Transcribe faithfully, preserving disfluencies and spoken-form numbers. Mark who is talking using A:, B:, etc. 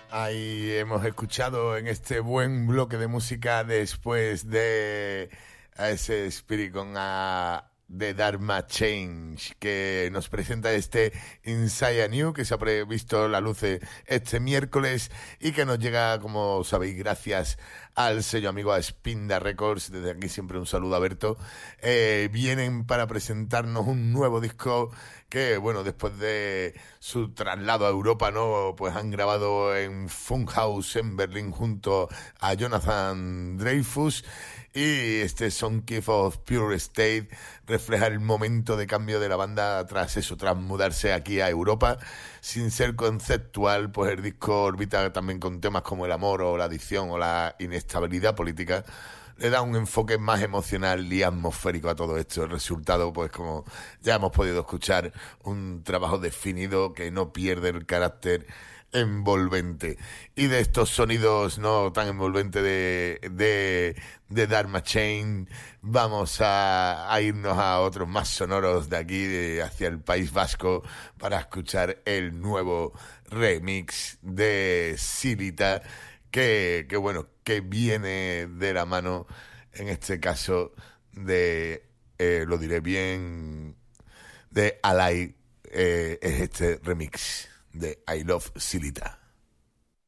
A: Ahí hemos escuchado en este buen bloque de música después de a ese Spirit con a, de Dharma Change que nos presenta este Inside a New que se ha previsto la luz este miércoles y que nos llega, como sabéis, gracias al sello amigo a Spinda Records. Desde aquí siempre un saludo a Berto. Eh, vienen para presentarnos un nuevo disco que, bueno, después de su traslado a Europa, ¿no? Pues han grabado en Funkhaus en Berlín junto a Jonathan Dreyfus. Y este Song of Pure State refleja el momento de cambio de la banda tras eso, tras mudarse aquí a Europa. Sin ser conceptual, pues el disco orbita también con temas como el amor o la adicción o la inestabilidad política. Le da un enfoque más emocional y atmosférico a todo esto. El resultado, pues como ya hemos podido escuchar, un trabajo definido que no pierde el carácter envolvente. Y de estos sonidos no tan envolventes de, de, de Dharma Chain, vamos a, a irnos a otros más sonoros de aquí, de, hacia el País Vasco, para escuchar el nuevo remix de Silita, que, que bueno, que viene de la mano, en este caso, de, eh, lo diré bien, de Alay, eh, es este remix de I Love Silita.